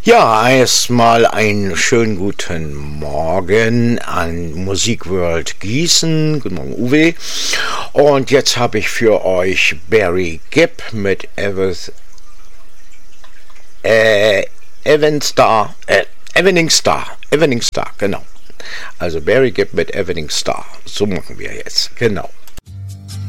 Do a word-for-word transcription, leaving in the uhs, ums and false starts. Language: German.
Ja, erstmal einen schönen guten Morgen an Musikworld Gießen. Guten Morgen, Uwe. Und jetzt habe ich für euch Barry Gibb mit Evans, äh, Evening Star, äh, Evening Star, Evening Star, genau. Also Barry Gibb mit Evening Star. So machen wir jetzt, genau.